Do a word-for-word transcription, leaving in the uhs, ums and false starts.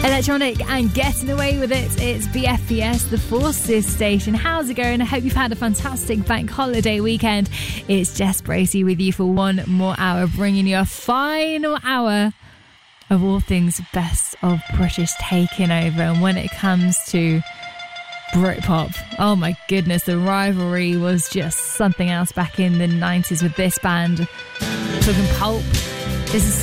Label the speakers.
Speaker 1: Electronic and getting away with it. It's B F B S, the Forces station. How's it going? I hope you've had a fantastic bank holiday weekend. It's Jess Bracey with you for one more hour, bringing you a final hour of all things best of British taking over. And when it comes to Britpop, oh my goodness, the rivalry was just something else back in the nineties with this band. Talking Pulp. This is